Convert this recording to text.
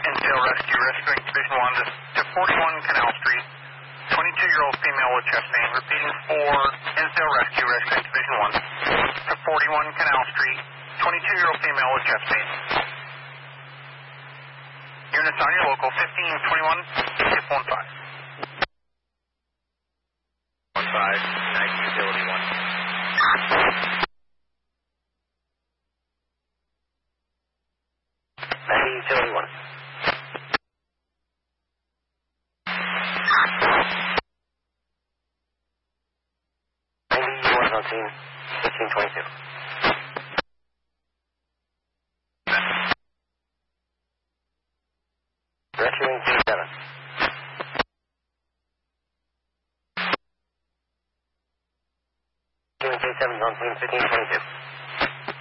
Intel Rescue, rescuing Division 1 to 41 Canal Street. 22-year-old female with chest pain. Repeating for Intel Rescue, rescuing Division 1 to 41 Canal Street. 22-year-old female with chest pain. Units on your local 1521, skip 15. 15, nice utility 1. Utility 1. On scene, 1522. Rescuing T7. Rescuing T7 on scene, 1522.